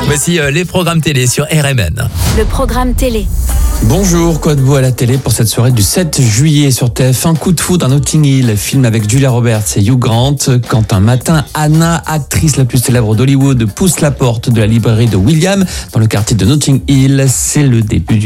Voici les programmes télé sur RMN. Le programme télé. Bonjour, quoi de beau à la télé pour cette soirée du 7 juillet sur TF1. Coup de foudre à Notting Hill, film avec Julia Roberts et Hugh Grant. Quand un matin, Anna, actrice la plus célèbre d'Hollywood, pousse la porte de la librairie de William dans le quartier de Notting Hill, c'est le début du